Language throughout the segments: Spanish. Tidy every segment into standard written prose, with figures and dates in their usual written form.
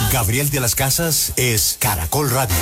Gabriel de las Casas es Caracol Radio.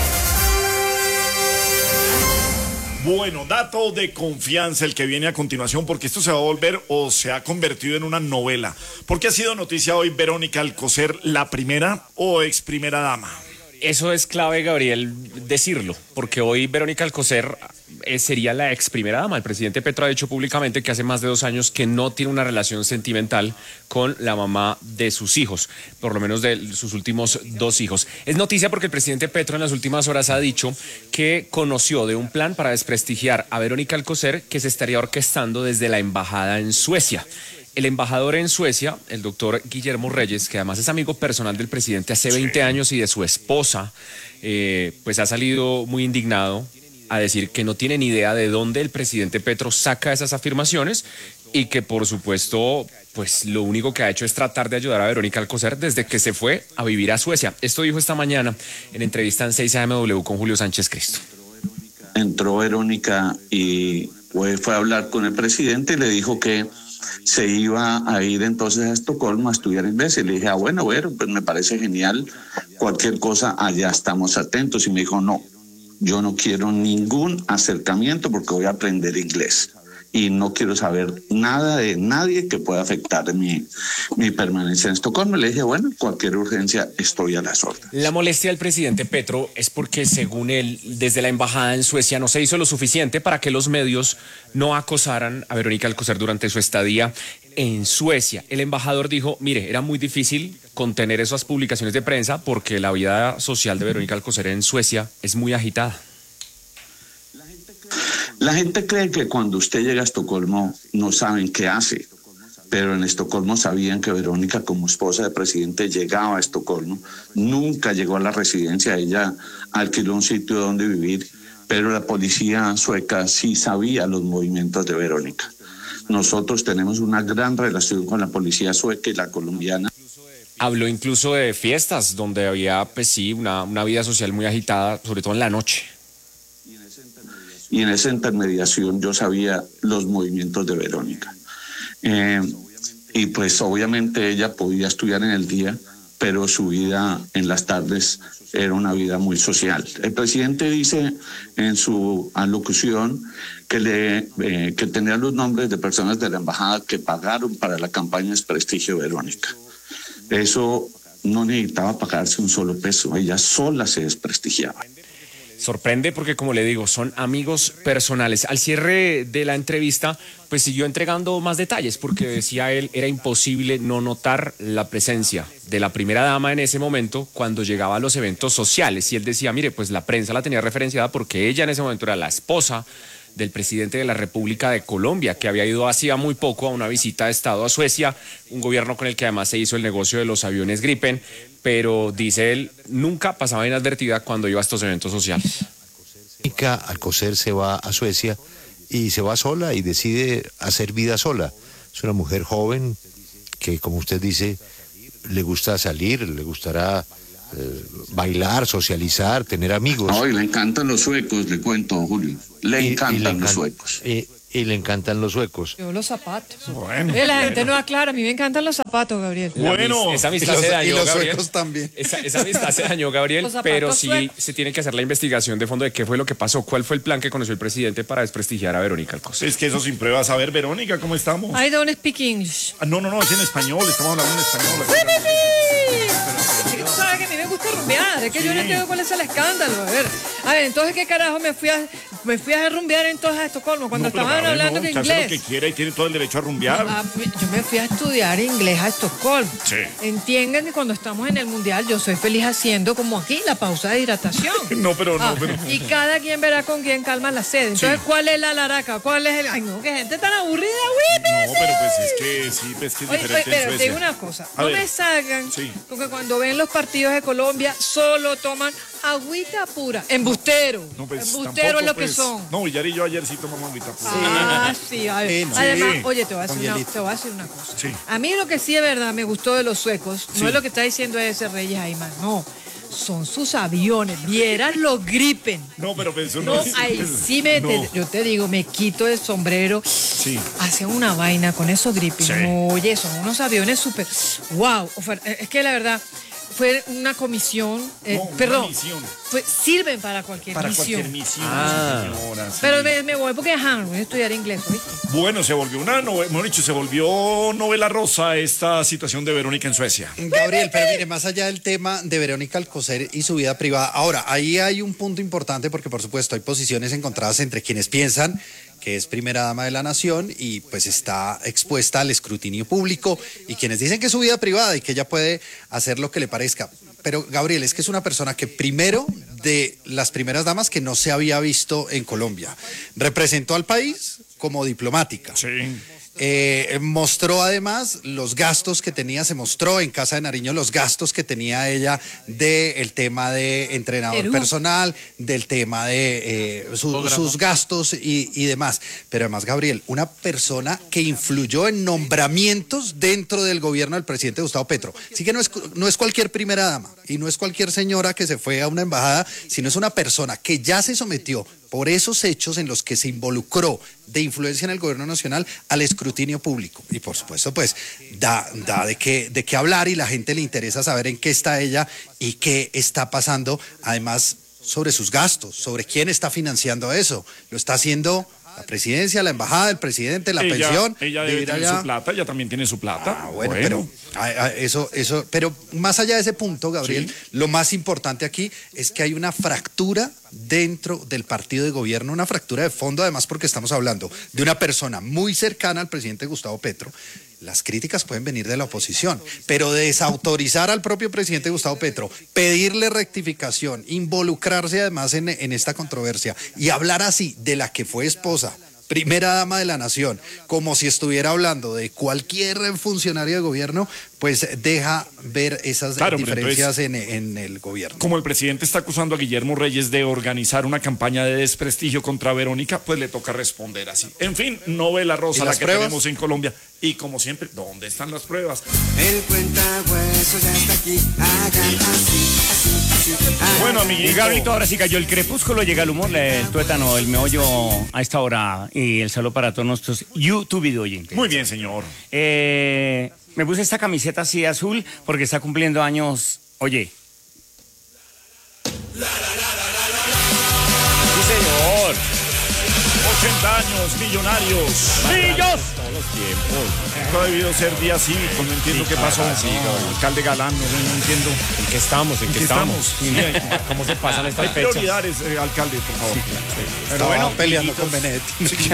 Bueno, dato de confianza el que viene a continuación, porque esto se va a volver o se ha convertido en una novela. ¿Por qué ha sido noticia hoy Verónica Alcocer, la primera o ex primera dama? Eso es clave, Gabriel, decirlo, porque hoy Verónica Alcocer sería la ex primera dama. El presidente Petro ha dicho públicamente que hace más de 2 años que no tiene una relación sentimental con la mamá de sus hijos, por lo menos de sus últimos 2 hijos. Es noticia porque el presidente Petro en las últimas horas ha dicho que conoció de un plan para desprestigiar a Verónica Alcocer que se estaría orquestando desde la embajada en Suecia. El embajador en Suecia, el doctor Guillermo Reyes, que además es amigo personal del presidente hace 20 años y de su esposa, pues ha salido muy indignado a decir que no tiene ni idea de dónde el presidente Petro saca esas afirmaciones y que por supuesto pues lo único que ha hecho es tratar de ayudar a Verónica Alcocer desde que se fue a vivir a Suecia. Esto dijo esta mañana en entrevista en 6AMW con Julio Sánchez Cristo. Entró Verónica y fue a hablar con el presidente y le dijo que se iba a ir entonces a Estocolmo a estudiar inglés. Y le dije, bueno, pues me parece genial, cualquier cosa, allá estamos atentos. Y me dijo, no, yo no quiero ningún acercamiento porque voy a aprender inglés. Y no quiero saber nada de nadie que pueda afectar mi permanencia en Estocolmo. Le dije, bueno, cualquier urgencia estoy a las órdenes. La molestia del presidente Petro es porque, según él, desde la embajada en Suecia no se hizo lo suficiente para que los medios no acosaran a Verónica Alcocer durante su estadía en Suecia. El embajador dijo, mire, era muy difícil contener esas publicaciones de prensa porque la vida social de Verónica Alcocer en Suecia es muy agitada. La gente cree que cuando usted llega a Estocolmo no saben qué hace, pero en Estocolmo sabían que Verónica, como esposa del presidente, llegaba a Estocolmo. Nunca llegó a la residencia, ella alquiló un sitio donde vivir, pero la policía sueca sí sabía los movimientos de Verónica. Nosotros tenemos una gran relación con la policía sueca y la colombiana. Habló incluso de fiestas donde había, pues sí, una vida social muy agitada, sobre todo en la noche. Y en esa intermediación yo sabía los movimientos de Verónica. Y pues obviamente ella podía estudiar en el día, pero su vida en las tardes era una vida muy social. El presidente dice en su alocución que tenía los nombres de personas de la embajada que pagaron para la campaña de desprestigio de Verónica. Eso no necesitaba pagarse un solo peso, ella sola se desprestigiaba. Sorprende porque, como le digo, son amigos personales. Al cierre de la entrevista, pues siguió entregando más detalles porque decía él, era imposible no notar la presencia de la primera dama en ese momento cuando llegaba a los eventos sociales. Y él decía, mire, pues la prensa la tenía referenciada porque ella en ese momento era la esposa del presidente de la República de Colombia, que había ido hacía muy poco a una visita de Estado a Suecia, un gobierno con el que además se hizo el negocio de los aviones Gripen, pero dice él, nunca pasaba inadvertida cuando iba a estos eventos sociales. Verónica Alcocer se va a Suecia y se va sola y decide hacer vida sola. Es una mujer joven que, como usted dice, le gusta salir, le gustará bailar, socializar, tener amigos. No, y le encantan los suecos, le cuento, Julio. Le encantan los suecos. Y le encantan los suecos. Yo los zapatos. Bueno, La gente no aclara, a mí me encantan los zapatos, Gabriel. Bueno, esa amistad se dañó, y los Gabriel. suecos también. Esa amistad se dañó, Gabriel, Los zapatos pero sí suecos. se tiene que hacer la investigación de fondo de qué fue lo que pasó, cuál fue el plan que conoció el presidente para desprestigiar a Verónica Alcocer. es que eso sin pruebas. A ver, Verónica, ¿cómo estamos? I don't speak English. No, es en español, estamos hablando en español. Tú sabes que a mí me gusta rumbear, es que yo no entiendo cuál es el escándalo. A ver, entonces, ¿qué carajo me fui a rumbear entonces a Estocolmo cuando estaban hablando de Hace inglés? lo que quiera y tiene todo el derecho a rumbear. Yo me fui a estudiar inglés a Estocolmo. Sí. Entiendan que cuando estamos en el mundial yo soy feliz haciendo como aquí la pausa de hidratación. No, pero. Y cada quien verá con quién calma la sed. Entonces, ¿cuál es la laraca? ¿Cuál es el...? Ay, no, qué gente tan aburrida, güey. No, pero pues es que sí, pues que es Oye, diferente en pero te Suecia. digo una cosa, A no ver. me salgan Sí. con que cuando ven los partidos de Colombia solo toman agüita pura. Embustero. No, pues, Embustero tampoco, es lo pues, que son. No, Villar y yo ayer sí tomamos agüita pura. Sí, a ver. Sí, Además, sí. oye, te voy a Con decir hielito. una cosa. Sí. A mí lo que sí de verdad me gustó de los suecos, Sí. no es lo que está diciendo ese Reyes Aymar, no. Son sus aviones, vieran los Gripen. No, pero pues eso no, No, es. ahí pues, sí no. yo te digo, me quito el sombrero. Sí. Hacen una vaina con esos Gripen. Sí. Oye, son unos aviones súper. ¡Wow! Es que la verdad, fue una comisión, No, perdón, una misión. sirven para cualquier Para misión. cualquier misión, señora, sí. Pero me voy porque voy a estudiar inglés, ¿viste? Bueno, se volvió una novela, mejor dicho, se volvió novela rosa esta situación de Verónica en Suecia. Gabriel, pero mire, más allá del tema de Verónica Alcocer y su vida privada, ahora, ahí hay un punto importante porque, por supuesto, hay posiciones encontradas entre quienes piensan que es primera dama de la nación y pues está expuesta al escrutinio público, y quienes dicen que es su vida privada y que ella puede hacer lo que le parezca. Pero, Gabriel, es que es una persona que primero de las primeras damas que no se había visto en Colombia. Representó al país como diplomática. Sí. Mostró además los gastos que tenía, se mostró en Casa de Nariño los gastos que tenía ella del tema de entrenador Perú. personal, del tema de sus gastos y demás. Pero además, Gabriel, una persona que influyó en nombramientos dentro del gobierno del presidente Gustavo Petro. Así que no es cualquier primera dama y no es cualquier señora que se fue a una embajada, sino es una persona que ya se sometió por esos hechos en los que se involucró de influencia en el gobierno nacional al escrutinio público. Y por supuesto, pues, da de qué hablar, y la gente le interesa saber en qué está ella y qué está pasando, además, sobre sus gastos, sobre quién está financiando eso. Lo está haciendo la presidencia, la embajada, el presidente, la pensión. Ella debe tener su plata, ella también tiene su plata. Bueno, pero pero más allá de ese punto, Gabriel, Sí. lo más importante aquí es que hay una fractura dentro del partido de gobierno, una fractura de fondo, además, porque estamos hablando de una persona muy cercana al presidente Gustavo Petro. Las críticas pueden venir de la oposición, pero desautorizar al propio presidente Gustavo Petro, pedirle rectificación, involucrarse además en esta controversia y hablar así de la que fue esposa, primera dama de la nación, como si estuviera hablando de cualquier funcionario de gobierno, pues deja ver esas diferencias en el gobierno. Como el presidente está acusando a Guillermo Reyes de organizar una campaña de desprestigio contra Verónica, pues le toca responder así. En fin, novela rosa ¿Y la las que pruebas? tenemos en Colombia. Y como siempre, ¿dónde están las pruebas? El cuentahueso ya está aquí, hagan así. Bueno, Y amiguito. Gabrielito, ahora sí cayó el crepúsculo, llega el humor, el tuétano, el meollo a esta hora, y el saludo para todos nuestros YouTube oyentes. Muy bien, señor. Me puse esta camiseta así azul porque está cumpliendo años, oye. Sí, señor. 80 años, millonarios. ¡Millos! Todos los tiempos. Esto ha debido ser día cívico, no entiendo qué pasó. Alcalde Galán, no entiendo. ¿En qué estamos? ¿En qué estamos? Sí, ¿Cómo se pasan estas hay fechas? prioridades, alcalde, por favor. Pero bueno, peleando con Benedetti.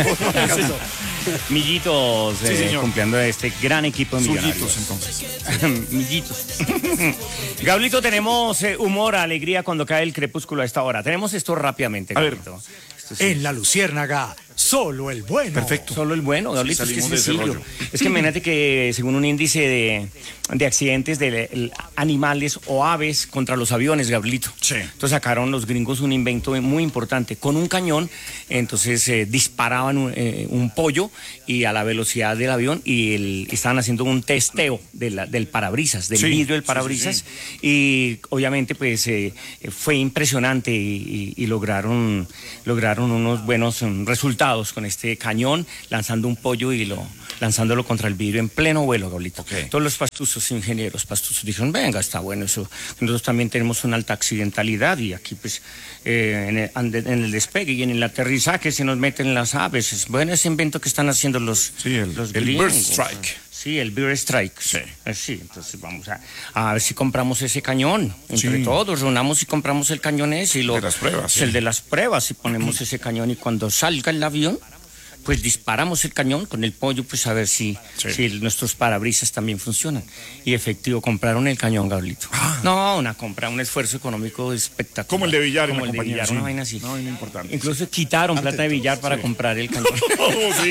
Millitos, Sí, señor. cumpliendo este gran equipo de millonarios. Suyitos, entonces. Millitos. Gablito, tenemos humor, alegría cuando cae el crepúsculo a esta hora. Tenemos esto rápidamente, A ver. Gablito. Esto sí. En la Luciérnaga, solo el bueno. Perfecto. Solo el bueno, Gablito, es que es salimos de ese sencillo. rollo. Es que imagínate que según un índice de accidentes de animales o aves contra los aviones, Gablito. Sí. Entonces sacaron los gringos un invento muy importante. Con un cañón, entonces disparaban un pollo y a la velocidad del avión, y estaban haciendo un testeo del parabrisas, del Sí, vidrio del sí, parabrisas. sí, Y obviamente pues fue impresionante y lograron unos buenos resultados con este cañón, lanzando un pollo y lanzándolo contra el vidrio en pleno vuelo, Gablito. Ok. Todos los pastusos, ingenieros pastusos, dijeron, venga, está bueno eso. Nosotros también tenemos una alta accidentalidad, y aquí pues en el despegue y en el aterrizaje se nos meten las aves. Es bueno ese invento que están haciendo los el gringos. Bird Strike. Sí, el Bird Strike. Sí. Sí, entonces vamos a ver si compramos ese cañón. Entre Sí. todos, reunamos y compramos el cañón ese. De las pruebas, sí. El de las pruebas, y ponemos ese cañón, y cuando salga el avión, pues disparamos el cañón con el pollo, pues a ver si nuestros parabrisas también funcionan. Y efectivo, compraron el cañón, Gablito. No, un esfuerzo económico espectacular. Como el de Villar en Como la el de compañía, Villar, sí. una vaina así. No, muy importante. Incluso quitaron plata de Villar para comprar el cañón. Oh, sí.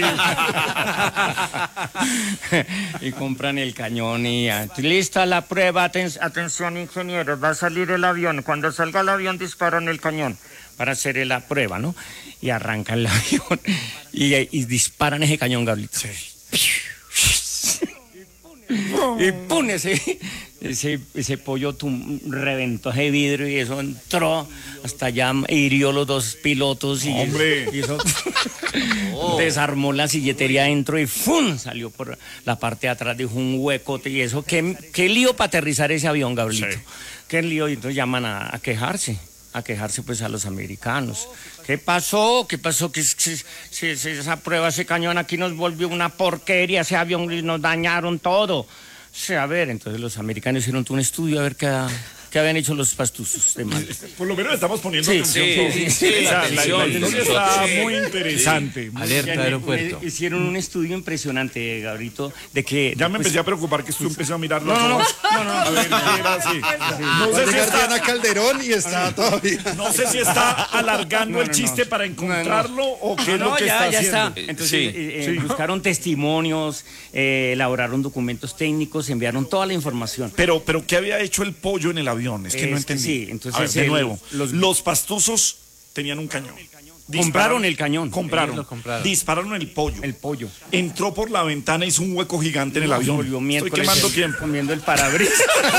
Y compran el cañón y ya. Lista la prueba, atención ingenieros, va a salir el avión. Cuando salga el avión disparan el cañón para hacer la prueba, ¿no? Y arrancan el avión y disparan ese cañón, Gablito. Y pum, ese pollo reventó ese vidrio y eso entró hasta allá, hirió los dos pilotos y eso desarmó la silletería adentro y ¡fum! Salió por la parte de atrás, dejó un huecote y eso. ¿Qué lío para aterrizar ese avión, Gabrielito? Sí. ¿Qué lío? Y entonces llaman a quejarse pues a los americanos. ¿Qué pasó? Que esa prueba, ese cañón aquí nos volvió una porquería, ese avión y nos dañaron todo. Sí, a ver, entonces los americanos hicieron un estudio a ver qué habían hecho los pastuzos de mal. Por lo menos estamos poniendo atención. La historia está muy interesante. Alerta de aeropuerto. Hicieron un estudio impresionante, Gabrito, de que... Ya me empecé a preocupar que tú empezé a mirarlo. No. A ver, era así. No sé si está Diana Calderón y está todavía. No sé si está alargando el chiste para encontrarlo o qué es lo que está haciendo. Entonces buscaron testimonios, elaboraron documentos técnicos, enviaron toda la información. Pero ¿qué había hecho el pollo en el avión? Es que no entendí. Sí, entonces a ver, de nuevo, los pastuzos tenían un cañón. Compraron el cañón. Compraron. Dispararon el pollo. El pollo. Entró por la ventana, hizo un hueco gigante en el avión. Estoy quemando tiempo. Comiendo el parabrisas.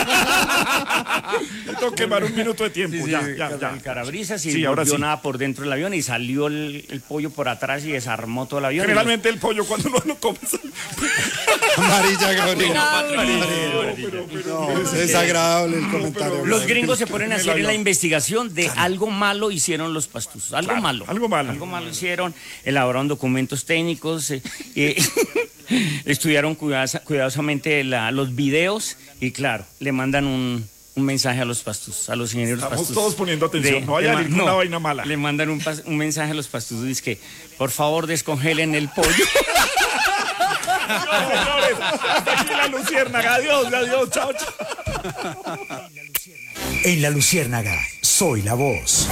Tengo que quemar un minuto de tiempo. Ya. El parabrisas y no vio nada por dentro del avión y salió el pollo por atrás y desarmó todo el avión. Generalmente el pollo cuando no lo comes. Amarilla, Gabriel. No, es desagradable el comentario. Los gringos se ponen a hacer la investigación de algo malo hicieron los pastuzos. Algo malo hicieron, elaboraron documentos técnicos, estudiaron cuidadosamente los videos y claro, le mandan un mensaje a los pastuzos, a los ingenieros pastuzos. Estamos todos poniendo atención, no vaya a ir una vaina mala. Le mandan un mensaje a los pastuzos, dice que por favor descongelen el pollo. No, señores, hasta aquí la Luciérnaga. Adiós, chao. En la Luciérnaga, soy la voz.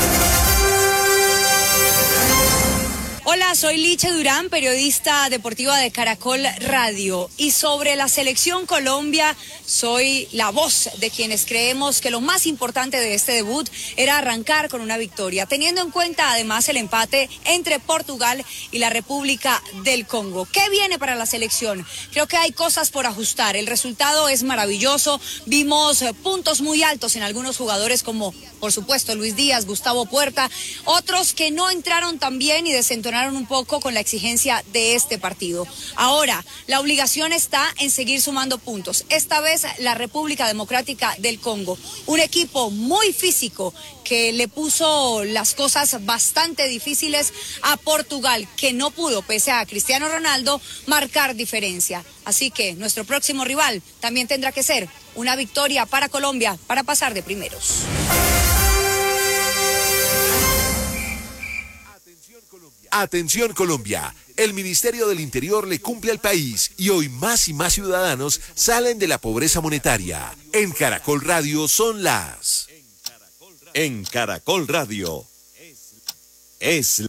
Hola, soy Liche Durán, periodista deportiva de Caracol Radio. Y sobre la selección Colombia, soy la voz de quienes creemos que lo más importante de este debut era arrancar con una victoria, teniendo en cuenta además el empate entre Portugal y la República del Congo. ¿Qué viene para la selección? Creo que hay cosas por ajustar. El resultado es maravilloso. Vimos puntos muy altos en algunos jugadores como, por supuesto, Luis Díaz, Gustavo Puerta, otros que no entraron tan bien y desentonaron un poco con la exigencia de este partido. Ahora, la obligación está en seguir sumando puntos. Esta vez la República Democrática del Congo, un equipo muy físico que le puso las cosas bastante difíciles a Portugal, que no pudo, pese a Cristiano Ronaldo, marcar diferencia. Así que nuestro próximo rival también tendrá que ser una victoria para Colombia para pasar de primeros. Atención Colombia, el Ministerio del Interior le cumple al país y hoy más y más ciudadanos salen de la pobreza monetaria. En Caracol Radio son las... En Caracol Radio es...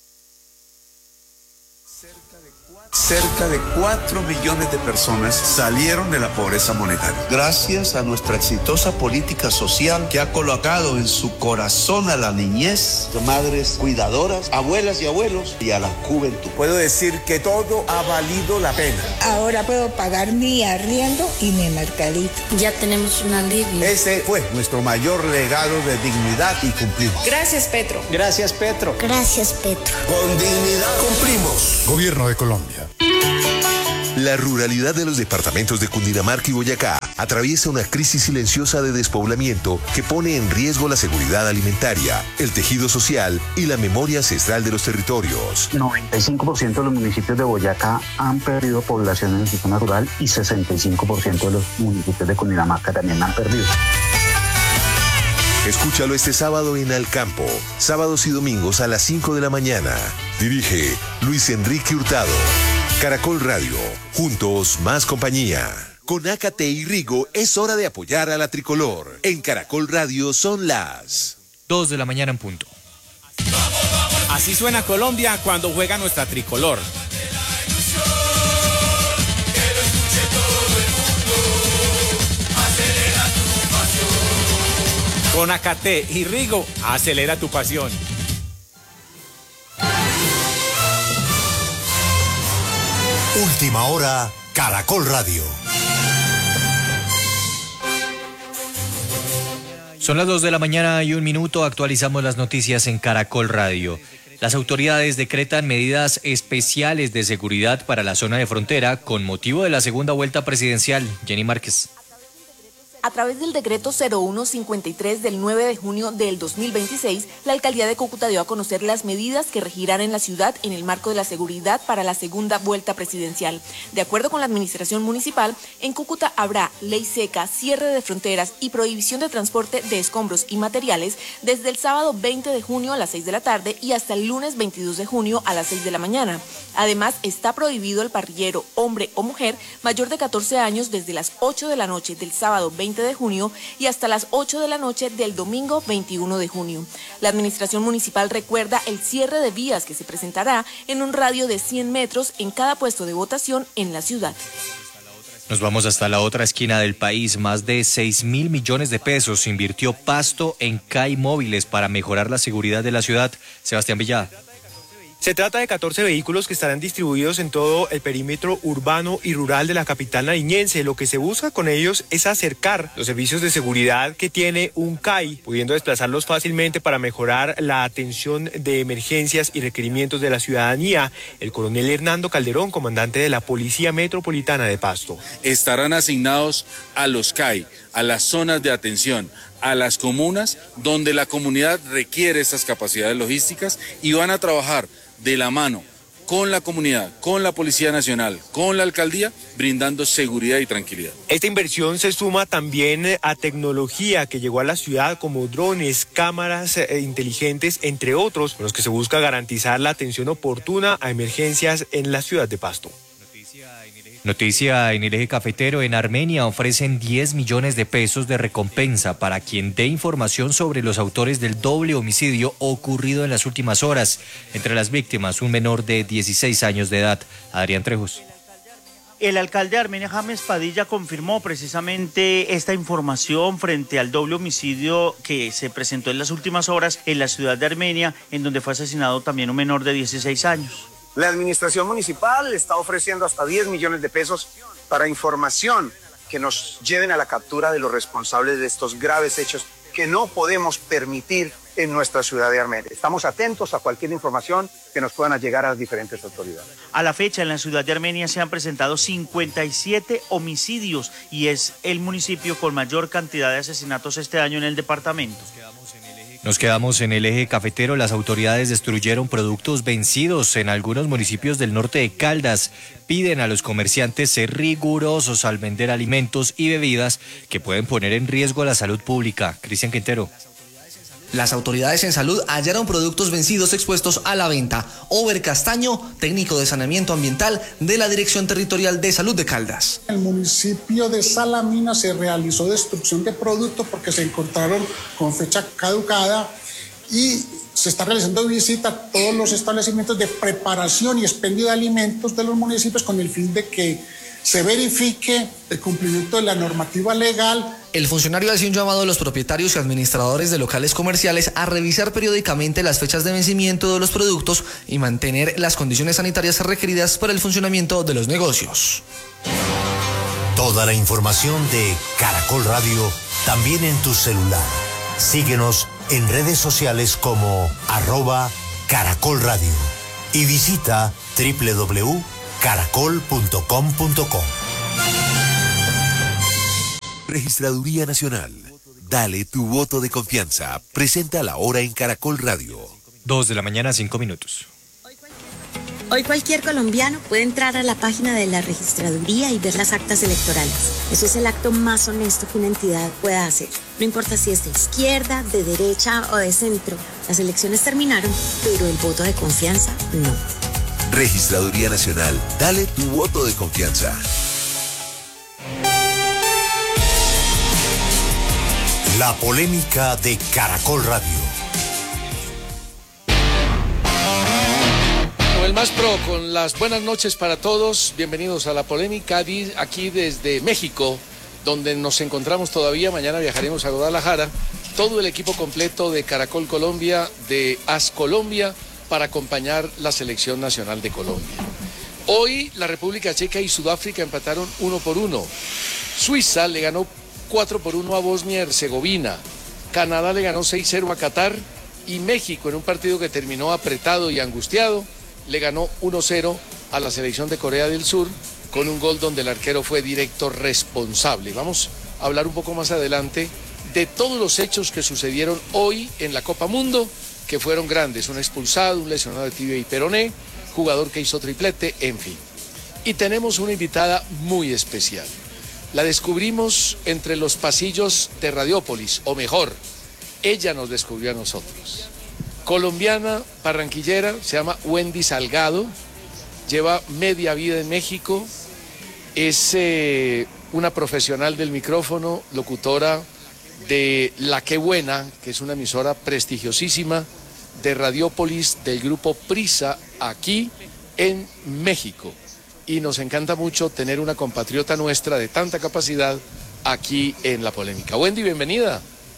Cerca de 4 millones de personas salieron de la pobreza monetaria. Gracias a nuestra exitosa política social que ha colocado en su corazón a la niñez, madres cuidadoras, abuelas y abuelos y a la juventud. Puedo decir que todo ha valido la pena. Ahora puedo pagar mi arriendo y mi mercadito. Ya tenemos un alivio. Ese fue nuestro mayor legado de dignidad y cumplimos. Gracias, Petro. Gracias, Petro. Gracias, Petro. Con dignidad cumplimos. Gobierno de Colombia. La ruralidad de los departamentos de Cundinamarca y Boyacá atraviesa una crisis silenciosa de despoblamiento que pone en riesgo la seguridad alimentaria, el tejido social y la memoria ancestral de los territorios. 95% de los municipios de Boyacá han perdido población en su zona rural y 65% de los municipios de Cundinamarca también han perdido. Escúchalo este sábado en Al Campo, sábados y domingos a las 5 de la mañana. Dirige Luis Enrique Hurtado. Caracol Radio, juntos más compañía. Con Ácate y Rigo es hora de apoyar a la tricolor. En Caracol Radio son las 2 de la mañana en punto. Así suena Colombia cuando juega nuestra tricolor. Con Ácate y Rigo, acelera tu pasión. Última hora, Caracol Radio. Son las 2 de la mañana y 1 minuto, actualizamos las noticias en Caracol Radio. Las autoridades decretan medidas especiales de seguridad para la zona de frontera con motivo de la segunda vuelta presidencial. Jenny Márquez. A través del decreto 0153 del 9 de junio del 2026, la alcaldía de Cúcuta dio a conocer las medidas que regirán en la ciudad en el marco de la seguridad para la segunda vuelta presidencial. De acuerdo con la administración municipal, en Cúcuta habrá ley seca, cierre de fronteras y prohibición de transporte de escombros y materiales desde el sábado 20 de junio a las 6 de la tarde y hasta el lunes 22 de junio a las 6 de la mañana. Además, está prohibido el parrillero, hombre o mujer, mayor de 14 años desde las 8 de la noche del sábado 20 de junio y hasta las 8 de la noche del domingo 21 de junio. La administración municipal recuerda el cierre de vías que se presentará en un radio de 100 metros en cada puesto de votación en la ciudad. Nos vamos hasta la otra esquina del país. Más de 6.000 millones de pesos invirtió Pasto en CAI Móviles para mejorar la seguridad de la ciudad. Sebastián Villada. Se trata de 14 vehículos que estarán distribuidos en todo el perímetro urbano y rural de la capital nariñense. Lo que se busca con ellos es acercar los servicios de seguridad que tiene un CAI, pudiendo desplazarlos fácilmente para mejorar la atención de emergencias y requerimientos de la ciudadanía. El coronel Hernando Calderón, comandante de la Policía Metropolitana de Pasto. Estarán asignados a los CAI, a las zonas de atención, a las comunas donde la comunidad requiere estas capacidades logísticas y van a trabajar de la mano con la comunidad, con la Policía Nacional, con la alcaldía, brindando seguridad y tranquilidad. Esta inversión se suma también a tecnología que llegó a la ciudad como drones, cámaras inteligentes, entre otros, con los que se busca garantizar la atención oportuna a emergencias en la ciudad de Pasto. Noticia en el eje cafetero. En Armenia ofrecen 10 millones de pesos de recompensa para quien dé información sobre los autores del doble homicidio ocurrido en las últimas horas. Entre las víctimas, un menor de 16 años de edad. Adrián Trejos. El alcalde de Armenia, James Padilla, confirmó precisamente esta información frente al doble homicidio que se presentó en las últimas horas en la ciudad de Armenia, en donde fue asesinado también un menor de 16 años. La administración municipal está ofreciendo hasta 10 millones de pesos para información que nos lleven a la captura de los responsables de estos graves hechos que no podemos permitir en nuestra ciudad de Armenia. Estamos atentos a cualquier información que nos puedan llegar a las diferentes autoridades. A la fecha, en la ciudad de Armenia se han presentado 57 homicidios y es el municipio con mayor cantidad de asesinatos este año en el departamento. Nos quedamos en el eje cafetero. Las autoridades destruyeron productos vencidos en algunos municipios del norte de Caldas. Piden a los comerciantes ser rigurosos al vender alimentos y bebidas que pueden poner en riesgo la salud pública. Cristian Quintero. Las autoridades en salud hallaron productos vencidos expuestos a la venta. Over Castaño, técnico de saneamiento ambiental de la Dirección Territorial de Salud de Caldas. En el municipio de Salamina se realizó destrucción de productos porque se encontraron con fecha caducada y se está realizando visita a todos los establecimientos de preparación y expendio de alimentos de los municipios con el fin de que se verifique el cumplimiento de la normativa legal. El funcionario hace un llamado a los propietarios y administradores de locales comerciales a revisar periódicamente las fechas de vencimiento de los productos y mantener las condiciones sanitarias requeridas para el funcionamiento de los negocios. Toda la información de Caracol Radio también en tu celular. Síguenos en redes sociales como @Caracol Radio y visita www.caracol.com.co. Registraduría Nacional. Dale tu voto de confianza. Presenta la hora en Caracol Radio. 2 de la mañana, 5 minutos. Hoy cualquier colombiano puede entrar a la página de la registraduría y ver las actas electorales. Eso es el acto más honesto que una entidad pueda hacer. No importa si es de izquierda, de derecha o de centro. Las elecciones terminaron, pero el voto de confianza no. Registraduría Nacional. Dale tu voto de confianza. La polémica de Caracol Radio. Con el más pro, con las buenas noches para todos. Bienvenidos a La Polémica, aquí desde México, donde nos encontramos todavía. Mañana viajaremos a Guadalajara. Todo el equipo completo de Caracol Colombia, de AS Colombia, para acompañar la selección nacional de Colombia. Hoy la República Checa y Sudáfrica empataron 1-1. Suiza le ganó 4-1 a Bosnia y Herzegovina. Canadá le ganó 6-0 a Qatar y México, en un partido que terminó apretado y angustiado, le ganó 1-0 a la selección de Corea del Sur con un gol donde el arquero fue directo responsable. Vamos a hablar un poco más adelante de todos los hechos que sucedieron hoy en la Copa Mundo, que fueron grandes, un expulsado, un lesionado de tibia y peroné, jugador que hizo triplete, en fin. Y tenemos una invitada muy especial. La descubrimos entre los pasillos de Radiópolis, o mejor, ella nos descubrió a nosotros. Colombiana, barranquillera, se llama Wendy Salgado, lleva media vida en México, es una profesional del micrófono, locutora de La Qué Buena, que es una emisora prestigiosísima de Radiópolis del grupo Prisa aquí en México. Y nos encanta mucho tener una compatriota nuestra de tanta capacidad aquí en La Polémica. Wendy, bienvenida.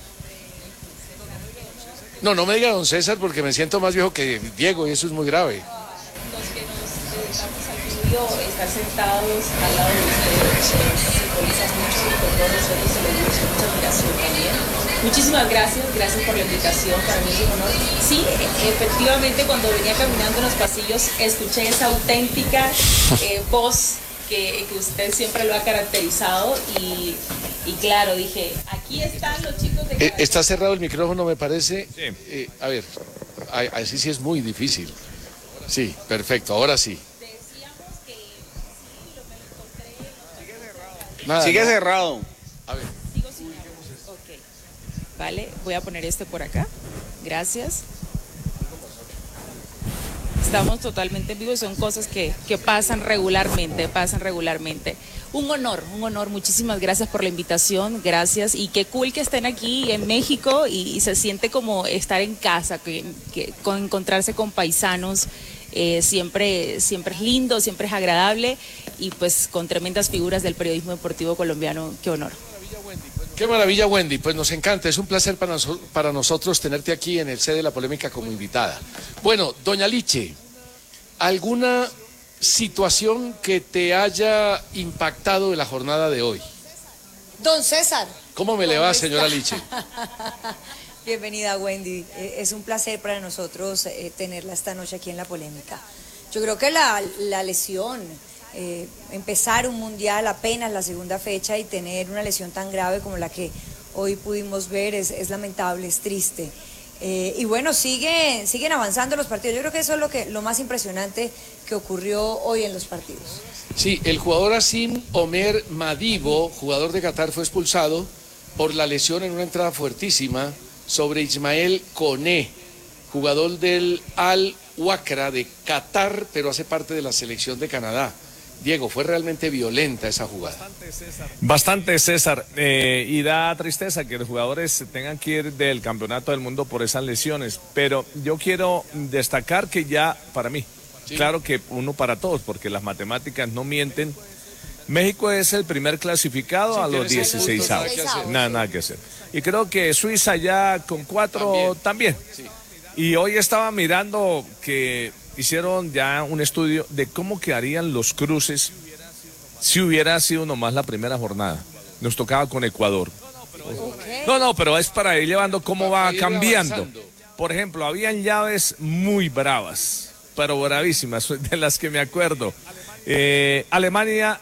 No me diga don César porque me siento más viejo que Diego y eso es muy grave. Los que nos dedicamos al estudio, estar sentados al lado de ustedes, simbolizan mucho y con todos nosotros se lo digo con mucha admiración también. Muchísimas gracias por la invitación, para mí es un honor. Sí, efectivamente cuando venía caminando en los pasillos escuché esa auténtica voz que usted siempre lo ha caracterizado y claro, dije, aquí están los chicos de... Está cerrado el micrófono, me parece. Sí. A ver, así sí es muy difícil. Sí, perfecto, ahora sí. Decíamos que sí, lo me lo encontré... Nada, sigue cerrado. A ver. Sigo sin audio. Ok. Vale, voy a poner este por acá. Gracias. Estamos totalmente en vivo, son cosas que pasan regularmente. Un honor, muchísimas gracias por la invitación, gracias, y qué cool que estén aquí en México y se siente como estar en casa, con encontrarse con paisanos, siempre es lindo, siempre es agradable, y pues con tremendas figuras del periodismo deportivo colombiano, qué honor. Qué maravilla, Wendy, pues nos encanta, es un placer para nosotros tenerte aquí en el sede de La Polémica como invitada. Bueno, doña Liche, ¿alguna situación que te haya impactado de la jornada de hoy? Don César. ¿Cómo me le va, señora Liche? Bienvenida, Wendy. Es un placer para nosotros tenerla esta noche aquí en La Polémica. Yo creo que la lesión, empezar un mundial apenas la segunda fecha y tener una lesión tan grave como la que hoy pudimos ver es lamentable, es triste. Y bueno, siguen avanzando los partidos. Yo creo que eso es lo más impresionante que ocurrió hoy en los partidos. Sí, el jugador Asim Omer Madibo, jugador de Qatar, fue expulsado por la lesión en una entrada fuertísima sobre Ismael Koné, jugador del Al-Wakra de Qatar, pero hace parte de la selección de Canadá. Diego, fue realmente violenta esa jugada. Bastante, César. Y da tristeza que los jugadores tengan que ir del campeonato del mundo por esas lesiones. Pero yo quiero destacar que ya, para mí, sí, claro que uno para todos, porque las matemáticas no mienten. México es el primer clasificado, sí, a los 16avos. Nada que hacer. Y creo que Suiza ya con 4 también. Sí. Y hoy estaba mirando que hicieron ya un estudio de cómo quedarían los cruces si hubiera sido nomás la primera jornada. Nos tocaba con Ecuador. No, pero es para ir llevando cómo va cambiando. Por ejemplo, habían llaves muy bravas, pero bravísimas, de las que me acuerdo. Alemania,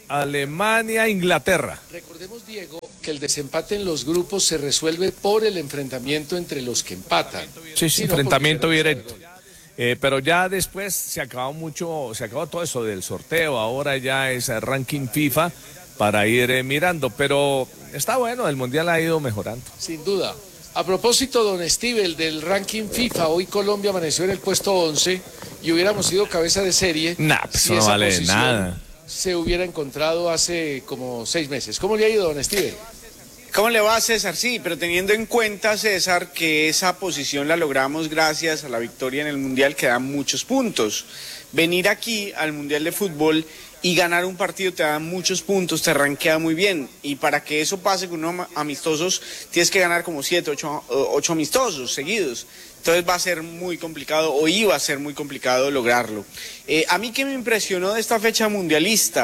Inglaterra. Recordemos, Diego, que el desempate en los grupos se resuelve por el enfrentamiento entre los que empatan. Sí, enfrentamiento directo. Pero ya después se acabó todo eso del sorteo, ahora ya es el ranking FIFA para ir mirando, pero está bueno, el Mundial ha ido mejorando. Sin duda. A propósito, don Steve, el del ranking FIFA, hoy Colombia amaneció en el puesto 11 y hubiéramos sido cabeza de serie. Pues no vale nada. Se hubiera encontrado hace como 6 meses. ¿Cómo le ha ido, don Steve? ¿Cómo le va, César? Sí, pero teniendo en cuenta, César, que esa posición la logramos gracias a la victoria en el Mundial, que da muchos puntos. Venir aquí al Mundial de Fútbol y ganar un partido te da muchos puntos, te rankea muy bien. Y para que eso pase con unos amistosos, tienes que ganar como 7, 8 amistosos seguidos. Entonces va a ser muy complicado, o iba a ser muy complicado lograrlo. A mí que me impresionó de esta fecha mundialista,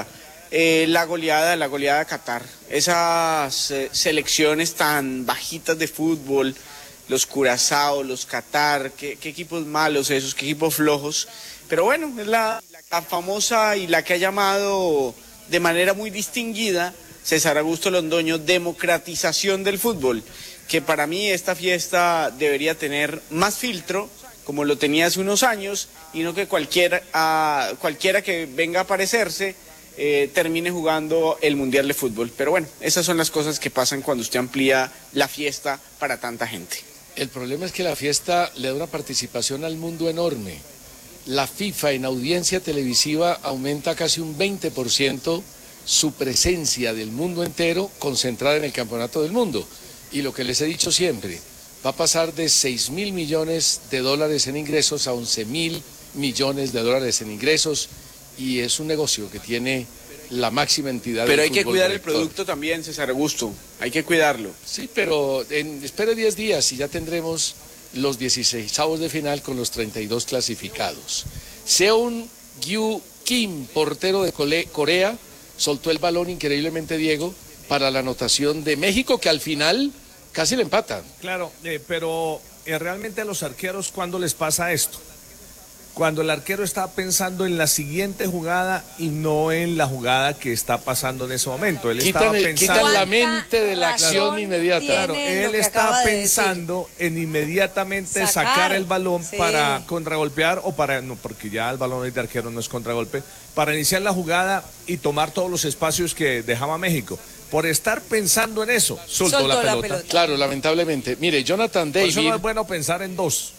la goleada a Qatar. Esas selecciones tan bajitas de fútbol, los Curazao, los Qatar, qué equipos malos esos, qué equipos flojos. Pero bueno, es la famosa y la que ha llamado de manera muy distinguida César Augusto Londoño, democratización del fútbol, que para mí esta fiesta debería tener más filtro, como lo tenía hace unos años, y no que cualquiera que venga a aparecerse termine jugando el Mundial de Fútbol. Pero bueno, esas son las cosas que pasan cuando usted amplía la fiesta para tanta gente. El problema es que la fiesta le da una participación al mundo enorme. La FIFA en audiencia televisiva aumenta casi un 20% su presencia del mundo entero concentrada en el Campeonato del Mundo. Y lo que les he dicho siempre, va a pasar de 6.000 millones de dólares en ingresos a 11.000 millones de dólares en ingresos, y es un negocio que tiene la máxima entidad. Pero hay que cuidar el producto también, César Augusto, hay que cuidarlo. Sí, pero espere 10 días y ya tendremos los 16avos de final con los 32 clasificados. Seung Gyu Kim, portero de Corea, soltó el balón increíblemente, Diego, para la anotación de México, que al final casi le empatan. Claro, pero realmente a los arqueros, ¿cuándo les pasa esto? Cuando el arquero está pensando en la siguiente jugada y no en la jugada que está pasando en ese momento. Él estaba pensando... Quitan la mente de la acción inmediata. Claro, él está pensando en inmediatamente sacar el balón para contragolpear o para... No, porque ya el balón de arquero no es contragolpe. Para iniciar la jugada y tomar todos los espacios que dejaba México. Por estar pensando en eso, soltó la pelota. Claro, lamentablemente. Mire, Jonathan David... Por eso no es bueno pensar en dos.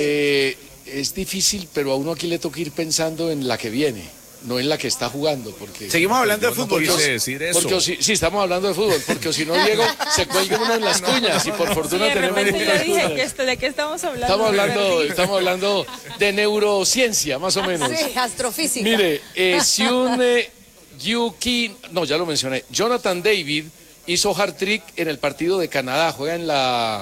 Es difícil, pero a uno aquí le toca ir pensando en la que viene, no en la que está jugando. Porque seguimos hablando de fútbol, ¿no? Decir eso. Porque sí, estamos hablando de fútbol, porque si no, Diego, se cuelga uno en las cuñas y por fortuna tenemos... De repente yo dije, ¿de qué estamos hablando? Estamos hablando de neurociencia, más o menos. Sí, astrofísica. Mire, Seung Gyu Kim, no, ya lo mencioné, Jonathan David hizo hat-trick en el partido de Canadá, juega en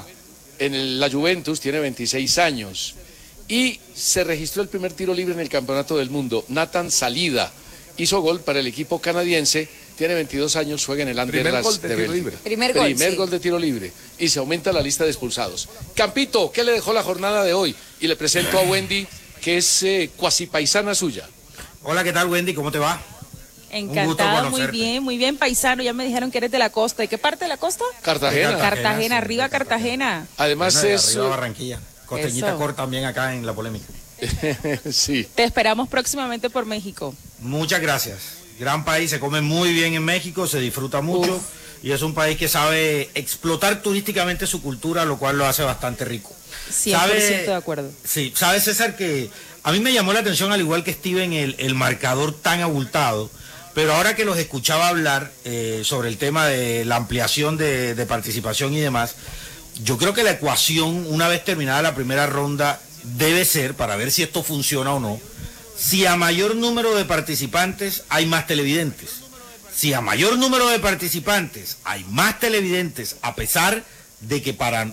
la Juventus, tiene 26 años. Y se registró el primer tiro libre en el Campeonato del Mundo. Nathan Salida hizo gol para el equipo canadiense, tiene 22 años, juega en el Anderlecht de Bélgica. Primer gol de tiro libre. Y se aumenta la lista de expulsados. Campito, ¿qué le dejó la jornada de hoy? Y le presento a Wendy, que es cuasi paisana suya. Hola, ¿qué tal, Wendy? ¿Cómo te va? Encantada, muy bien, paisano. Ya me dijeron que eres de la costa. ¿De qué parte de la costa? Cartagena. Cartagena, arriba Cartagena. Además arriba Barranquilla. Costeñita corta también acá en la polémica. Sí. Te esperamos próximamente por México. Muchas gracias. Gran país, se come muy bien en México, se disfruta mucho y es un país que sabe explotar turísticamente su cultura, lo cual lo hace bastante rico. 100% de acuerdo. Sí, sabe, César, que a mí me llamó la atención, al igual que Steven, el marcador tan abultado, pero ahora que los escuchaba hablar sobre el tema de la ampliación de participación y demás, yo creo que la ecuación, una vez terminada la primera ronda, debe ser, para ver si esto funciona o no, si a mayor número de participantes hay más televidentes. Si a mayor número de participantes hay más televidentes, a pesar de que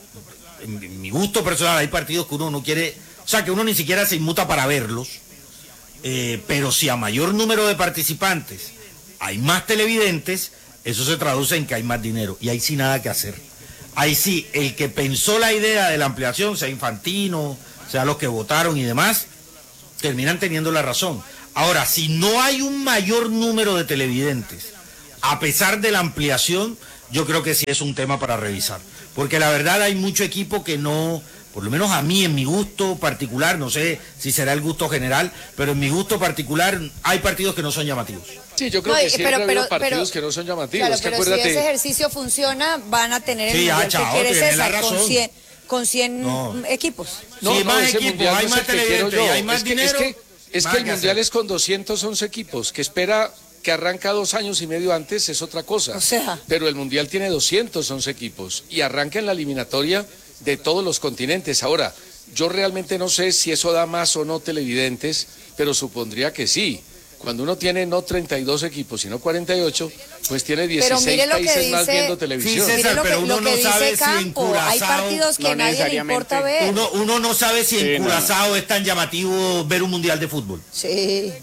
en mi gusto personal hay partidos que uno no quiere, o sea, que uno ni siquiera se inmuta para verlos, pero si a mayor número de participantes hay más televidentes, eso se traduce en que hay más dinero, y ahí sí nada que hacer. Ahí sí, el que pensó la idea de la ampliación, sea Infantino, sea los que votaron y demás, terminan teniendo la razón. Ahora, si no hay un mayor número de televidentes, a pesar de la ampliación, yo creo que sí es un tema para revisar. Porque la verdad hay mucho equipo que no, por lo menos a mí, en mi gusto particular, no sé si será el gusto general, pero en mi gusto particular hay partidos que no son llamativos. Sí, yo creo que siempre ha habido partidos que no son llamativos. Claro, pero acuérdate, si ese ejercicio funciona, van a tener el mundial que quiere César, con 100 equipos. Sí, más equipos, hay más televidentes, hay más dinero. Es que el mundial es con 211 equipos, que espera que arranca 2 años y medio antes, es otra cosa. O sea. Pero el mundial tiene 211 equipos y arranca en la eliminatoria de todos los continentes. Ahora, yo realmente no sé si eso da más o no televidentes, pero supondría que sí. Cuando uno tiene no 32 equipos, sino 48, pues tiene 16 países más viendo televisión. Sí, César, pero uno no sabe si en Curazao... Hay partidos que nadie le importa ver. Uno no sabe si en Curazao es tan llamativo ver un mundial de fútbol. Sí.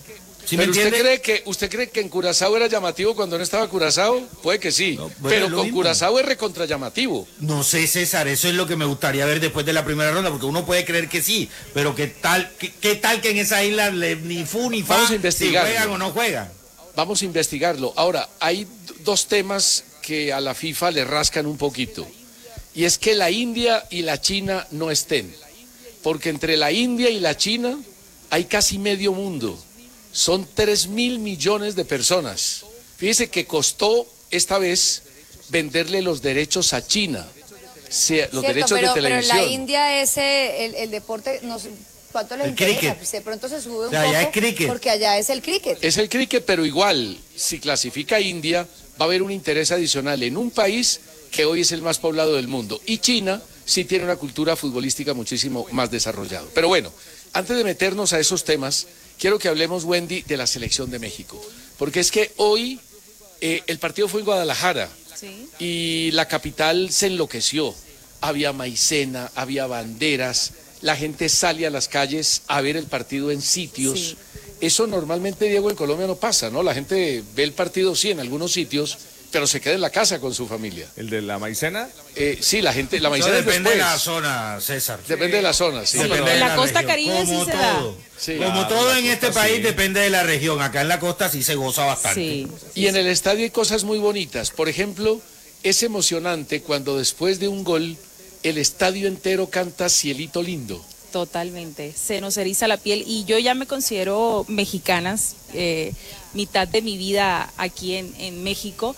¿Sí me Pero entiende? ¿usted cree que en Curazao era llamativo cuando no estaba Curazao? Puede que sí, pero con Curazao es recontra llamativo. No sé, César, eso es lo que me gustaría ver después de la primera ronda, porque uno puede creer que sí, pero ¿qué tal que en esa isla ni fu ni fa, Vamos a investigarlo. si juegan o no juegan? Vamos a investigarlo. Ahora, hay dos temas que a la FIFA le rascan un poquito, y es que la India y la China no estén, porque entre la India y la China hay casi medio mundo. Son 3.000 millones de personas. Fíjese que costó esta vez venderle los derechos a China, los derechos de televisión. Pero en la India el deporte, no sé, ¿cuánto les interesa? Pues de pronto se sube un poco, allá es cricket. porque allá es el cricket. Es el cricket, pero igual, si clasifica India, va a haber un interés adicional en un país que hoy es el más poblado del mundo. Y China sí tiene una cultura futbolística muchísimo más desarrollada. Pero bueno, antes de meternos a esos temas, quiero que hablemos, Wendy, de la selección de México. Porque es que hoy el partido fue en Guadalajara y la capital se enloqueció. Había maicena, había banderas, la gente sale a las calles a ver el partido en sitios. Sí. Eso normalmente, Diego, en Colombia no pasa, ¿no? La gente ve el partido, sí, en algunos sitios, pero se queda en la casa con su familia. ¿El de la maicena? Sí, la maicena depende de la zona, César. Depende de la zona, sí. En la costa caribe sí se da. Sí. Como todo en este país depende de la región. Acá en la costa sí se goza bastante. Sí. Y en el estadio hay cosas muy bonitas. Por ejemplo, es emocionante cuando después de un gol el estadio entero canta Cielito Lindo. Totalmente, se nos eriza la piel y yo ya me considero mexicana, mitad de mi vida aquí en México.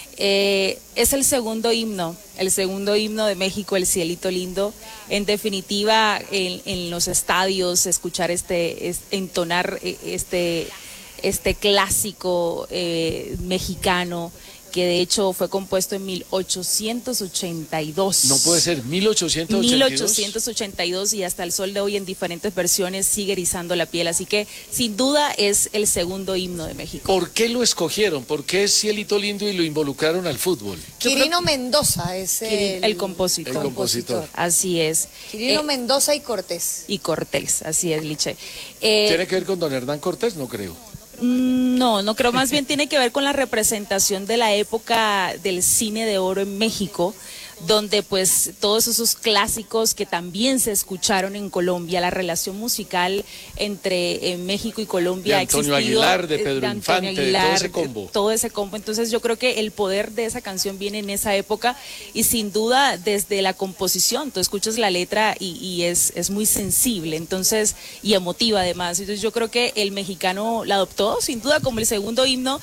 Es el segundo himno de México, el Cielito Lindo. En definitiva, en los estadios, escuchar entonar este clásico mexicano, que de hecho fue compuesto en 1882. No puede ser, 1882. 1882 y hasta el sol de hoy en diferentes versiones sigue erizando la piel, así que sin duda es el segundo himno de México. ¿Por qué lo escogieron? ¿Por qué es Cielito Lindo y lo involucraron al fútbol? Quirino Mendoza es el compositor. El compositor. Así es. Quirino Mendoza y Cortés. Y Cortés, así es, Liche. ¿Tiene que ver con don Hernán Cortés? No creo. No creo, más bien tiene que ver con la representación de la época del cine de oro en México, donde pues todos esos clásicos que también se escucharon en Colombia, la relación musical entre México y Colombia de Antonio Aguilar, de Pedro Infante, Aguilar, de todo ese combo. Todo ese combo, entonces yo creo que el poder de esa canción viene en esa época y sin duda desde la composición, tú escuchas la letra y es muy sensible, entonces, y emotiva además, entonces yo creo que el mexicano la adoptó sin duda como el segundo himno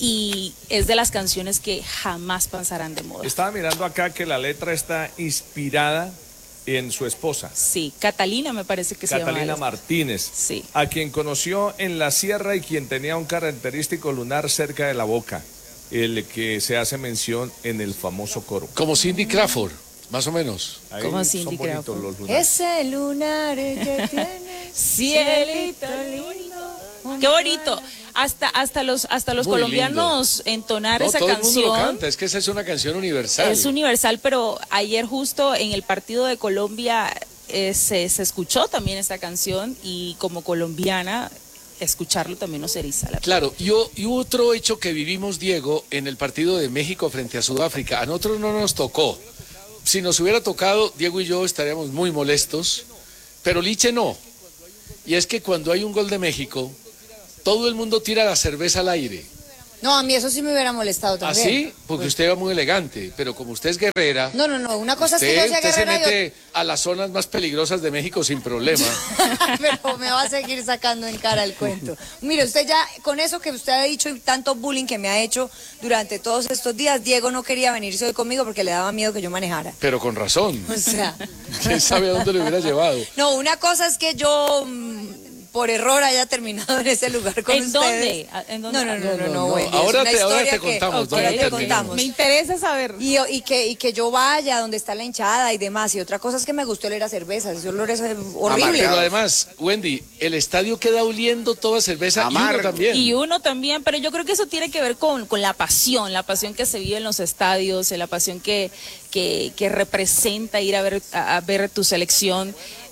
y es de las canciones que jamás pasarán de moda. Estaba mirando acá que la letra está inspirada en su esposa. Sí, Catalina me parece que se llama. Catalina Martínez, sí. A quien conoció en la sierra y quien tenía un característico lunar cerca de la boca, el que se hace mención en el famoso coro. Como Cindy Crawford, más o menos. Ahí como Cindy Crawford. Los lunares. Ese lunar que tiene cielito lindo. Qué bonito. Hasta los colombianos entonar esa todo canción. El mundo lo canta, es que esa es una canción universal. Es universal, pero ayer justo en el partido de Colombia se escuchó también esta canción y como colombiana escucharlo también nos eriza la piel. Claro, y otro hecho que vivimos, Diego, en el partido de México frente a Sudáfrica, a nosotros no nos tocó. Si nos hubiera tocado, Diego y yo estaríamos muy molestos, pero Liche no. Y es que cuando hay un gol de México, todo el mundo tira la cerveza al aire. No, a mí eso sí me hubiera molestado también. ¿Ah, sí? Porque pues usted va muy elegante, pero como usted es guerrera... No, una cosa es que yo sea guerrera... Usted se mete a las zonas más peligrosas de México sin problema. Pero me va a seguir sacando en cara el cuento. Mire, usted ya, con eso que usted ha dicho y tanto bullying que me ha hecho durante todos estos días, Diego no quería venirse hoy conmigo porque le daba miedo que yo manejara. Pero con razón. O sea... ¿Quién sabe a dónde le hubiera llevado? No, una cosa es que yo... por error haya terminado en ese lugar con ustedes. ¿En dónde? No. Wendy, ahora te contamos. Okay, te contamos. Me interesa saber. Y que yo vaya donde está la hinchada y demás. Y otra cosa es que me gustó oler a cerveza. Ese olor es horrible. Pero además, Wendy, el estadio queda oliendo toda cerveza y uno también. Pero yo creo que eso tiene que ver con la pasión que se vive en los estadios, la pasión que representa ir a ver tu selección.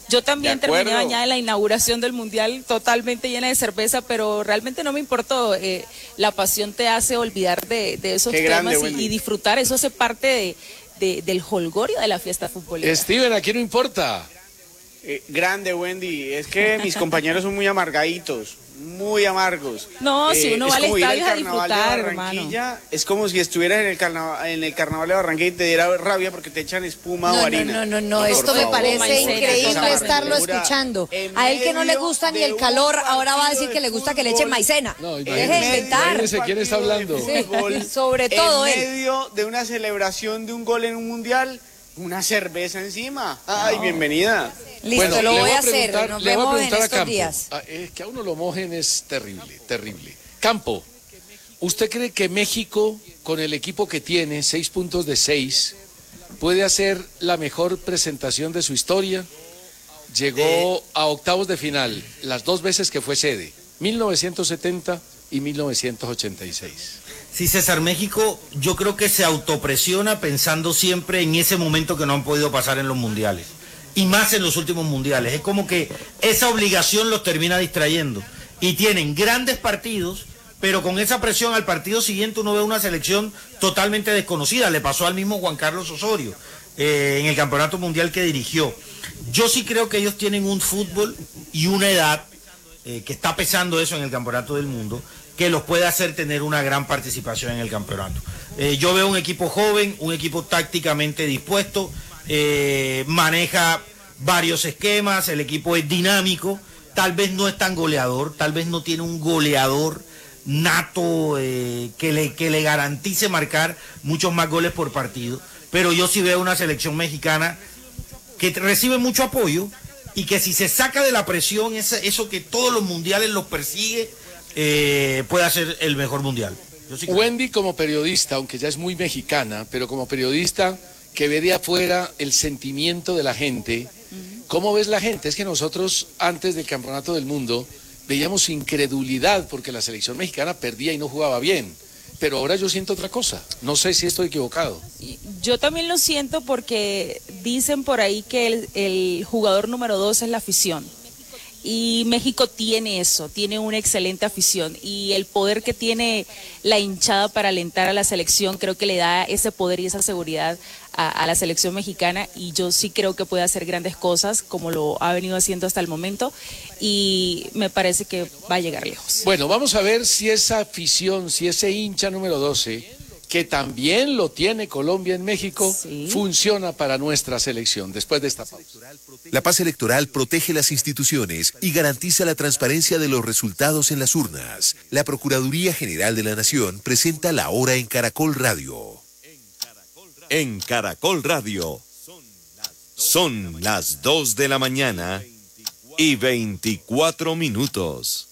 Yo también terminé bañada en la inauguración del Mundial, totalmente llena de cerveza, pero realmente no me importó. La pasión te hace olvidar de esos temas y disfrutar. Eso hace parte del jolgorio de la fiesta futbolera. Steven, aquí no importa. Grande, Wendy. Es que mis compañeros son muy amargaditos, muy amargos. No, si uno va al estadio a disfrutar, hermano. Es como si estuvieras en el carnaval de Barranquilla y te diera rabia porque te echan espuma o harina. No, esto me parece increíble estarlo escuchando. A él que no le gusta ni el calor, ahora va a decir que le gusta que le echen maicena. No, deje de inventar. ¿Quién está hablando? Sí, sobre todo en medio de una celebración de un gol en un mundial, una cerveza encima. Ay, bienvenida. Listo, bueno, lo voy a hacer. Nos vemos en estos Campo. días. Que a uno lo mojen es terrible, terrible. Campo, ¿usted cree que México, con el equipo que tiene, 6 puntos de 6, puede hacer la mejor presentación de su historia? Llegó a octavos de final las 2 veces que fue sede, 1970 y 1986. Sí, César, México yo creo que se autopresiona pensando siempre en ese momento que no han podido pasar en los mundiales. Y más en los últimos mundiales. Es como que esa obligación los termina distrayendo. Y tienen grandes partidos, pero con esa presión al partido siguiente uno ve una selección totalmente desconocida. Le pasó al mismo Juan Carlos Osorio en el campeonato mundial que dirigió. Yo sí creo que ellos tienen un fútbol y una edad que está pesando eso en el campeonato del mundo, que los puede hacer tener una gran participación en el campeonato. Yo veo un equipo joven, un equipo tácticamente dispuesto, maneja varios esquemas, el equipo es dinámico, tal vez no es tan goleador, tal vez no tiene un goleador nato que le garantice marcar muchos más goles por partido, pero yo sí veo una selección mexicana que recibe mucho apoyo y que si se saca de la presión eso que todos los mundiales los persigue, puede hacer el mejor mundial. Wendy, como periodista, aunque ya es muy mexicana, pero como periodista que ve de afuera el sentimiento de la gente, ¿cómo ves la gente? Es que nosotros antes del Campeonato del Mundo veíamos incredulidad porque la selección mexicana perdía y no jugaba bien, pero ahora yo siento otra cosa, no sé si estoy equivocado. Yo también lo siento porque dicen por ahí que el jugador número 2 es la afición. Y México tiene eso, tiene una excelente afición y el poder que tiene la hinchada para alentar a la selección creo que le da ese poder y esa seguridad a la selección mexicana y yo sí creo que puede hacer grandes cosas como lo ha venido haciendo hasta el momento y me parece que va a llegar lejos. Bueno, vamos a ver si esa afición, si ese hincha número 12, que también lo tiene Colombia en México, funciona para nuestra selección después de esta pausa. La paz electoral protege las instituciones y garantiza la transparencia de los resultados en las urnas. La Procuraduría General de la Nación presenta La Hora en Caracol Radio. En Caracol Radio son las 2 de la mañana y 24 minutos.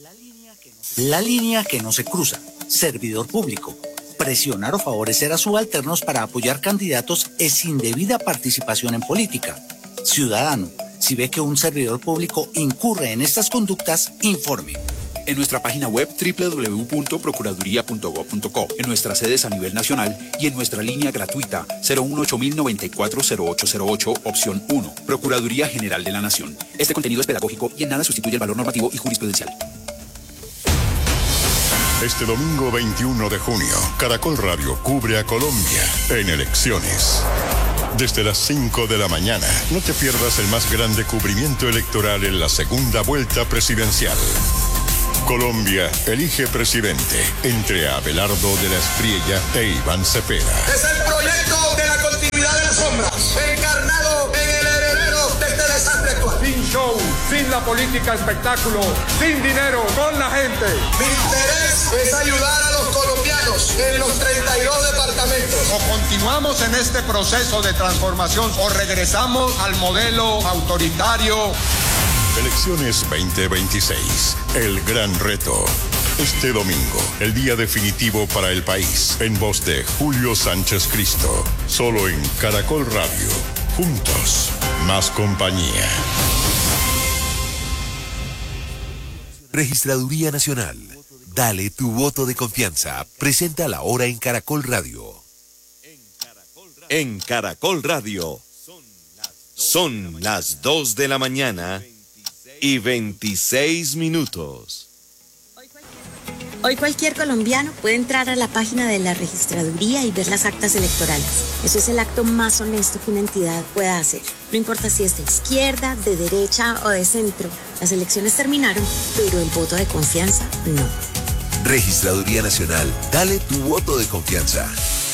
La línea que no se cruza. Servidor público. Presionar o favorecer a subalternos para apoyar candidatos es indebida participación en política. Ciudadano, si ve que un servidor público incurre en estas conductas, informe. En nuestra página web www.procuraduría.gov.co, en nuestras sedes a nivel nacional y en nuestra línea gratuita 018-094-0808, opción 1, Procuraduría General de la Nación. Este contenido es pedagógico y en nada sustituye el valor normativo y jurisprudencial. Este domingo 21 de junio, Caracol Radio cubre a Colombia en elecciones. Desde las 5 de la mañana, no te pierdas el más grande cubrimiento electoral en la segunda vuelta presidencial. Colombia elige presidente entre Abelardo de la Espriella e Iván Cepeda. Es el proyecto de la continuidad de las sombras, encarnado en el heredero de este desastre actual. Sin show, sin la política espectáculo, sin dinero, con la gente. Mi interés es ayudar a los colombianos en los 32 departamentos. O continuamos en este proceso de transformación o regresamos al modelo autoritario. Elecciones 2026, el gran reto. Este domingo, el día definitivo para el país, en voz de Julio Sánchez Cristo, solo en Caracol Radio. Juntos, más compañía. Registraduría Nacional. Dale tu voto de confianza. Presenta La Hora en Caracol Radio. En Caracol Radio Son las 2 de la mañana y 26 minutos. Hoy cualquier colombiano puede entrar a la página de la registraduría y ver las actas electorales. Eso es el acto más honesto que una entidad pueda hacer. No importa si es de izquierda, de derecha o de centro. Las elecciones terminaron, pero el voto de confianza no. Registraduría Nacional, dale tu voto de confianza.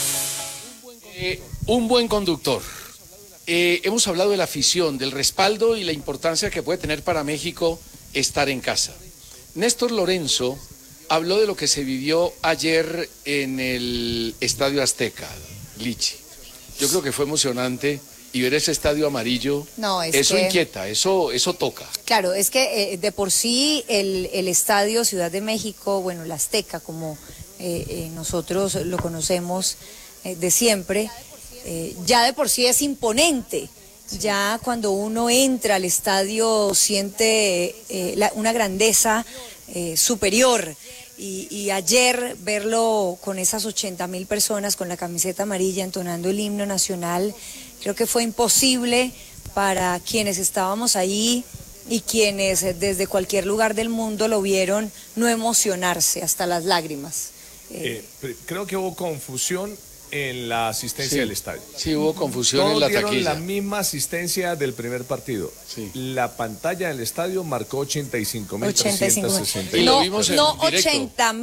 Un buen conductor. Hemos hablado de la afición, del respaldo y la importancia que puede tener para México estar en casa. Néstor Lorenzo habló de lo que se vivió ayer en el Estadio Azteca, Lichi. Yo creo que fue emocionante y ver ese estadio amarillo, eso inquieta, eso toca. Claro, es que de por sí el Estadio Ciudad de México, bueno, el Azteca, como nosotros lo conocemos de siempre, ya de por sí es imponente. Ya cuando uno entra al estadio siente una grandeza superior. Y ayer verlo con esas 80.000 personas con la camiseta amarilla entonando el himno nacional, creo que fue imposible para quienes estábamos ahí y quienes desde cualquier lugar del mundo lo vieron no emocionarse hasta las lágrimas. Creo que hubo confusión en la asistencia del estadio. Sí, hubo confusión en la taquilla. Todos dieron la misma asistencia del primer partido. Sí. La pantalla del estadio marcó 85.360. Y lo vimos en no directo.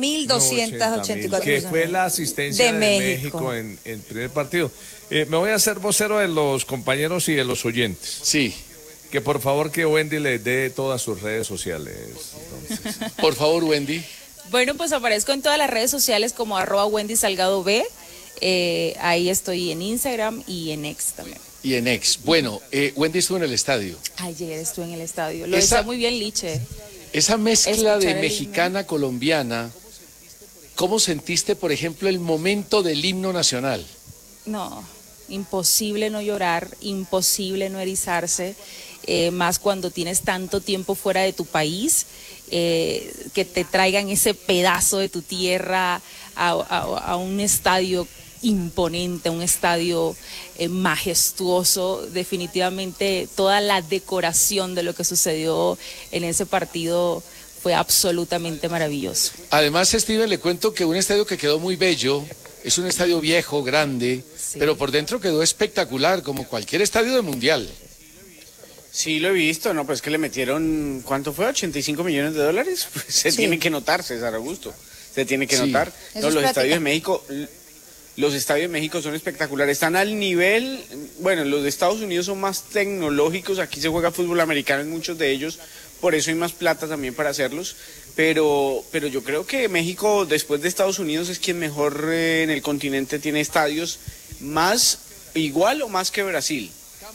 80.284. Que fue la asistencia de México en el primer partido. Me voy a hacer vocero de los compañeros y de los oyentes. Sí. Que por favor que Wendy les dé todas sus redes sociales. Entonces. Por favor, Wendy. Bueno, pues aparezco en todas las redes sociales como @WendySalgadoB. Ahí estoy en Instagram y en X también. Y en X. Bueno, Wendy estuvo en el estadio. Ayer estuve en el estadio. Lo decía muy bien Liche. Esa mezcla de mexicana-colombiana, ¿cómo sentiste, por ejemplo, el momento del himno nacional? No, imposible no llorar, imposible no erizarse, más cuando tienes tanto tiempo fuera de tu país, que te traigan ese pedazo de tu tierra a un estadio imponente, un estadio majestuoso. Definitivamente toda la decoración de lo que sucedió en ese partido fue absolutamente maravilloso. Además, Steven, le cuento que un estadio que quedó muy bello, es un estadio viejo, grande, sí, pero por dentro quedó espectacular, como cualquier estadio del Mundial. Sí, lo he visto, no, pues que le metieron, ¿cuánto fue? ¿85 millones de dólares? Pues se tiene que notar, César Augusto, se tiene que notar. No, los estadios de México... Los estadios de México son espectaculares, están al nivel, bueno, los de Estados Unidos son más tecnológicos, aquí se juega fútbol americano en muchos de ellos, por eso hay más plata también para hacerlos, pero yo creo que México, después de Estados Unidos, es quien mejor en el continente tiene estadios más, igual o más que Brasil.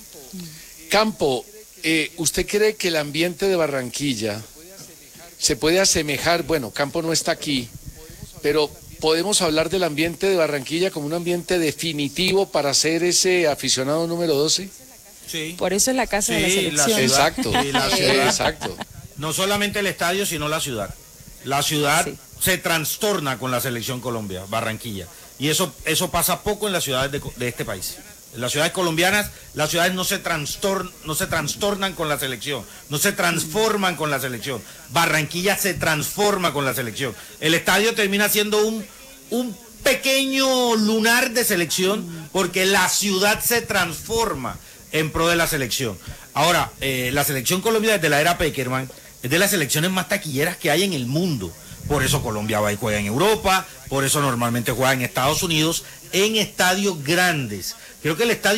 Campo, ¿usted cree que el ambiente de Barranquilla se puede asemejar, bueno, Campo no está aquí, pero... ¿podemos hablar del ambiente de Barranquilla como un ambiente definitivo para ser ese aficionado número 12? Sí. Por eso es la casa de la selección. Exacto. Sí, la ciudad. Exacto. No solamente el estadio, sino la ciudad. La ciudad se trastorna con la selección Colombia, Barranquilla. Y eso pasa poco en las ciudades de este país. En las ciudades colombianas, las ciudades no se trastornan con la selección, no se transforman con la selección. Barranquilla se transforma con la selección. El estadio termina siendo un pequeño lunar de selección porque la ciudad se transforma en pro de la selección. Ahora, la selección Colombia desde la era Peckerman es de las selecciones más taquilleras que hay en el mundo. Por eso Colombia va y juega en Europa, por eso normalmente juega en Estados Unidos, en estadios grandes. Creo que el estadio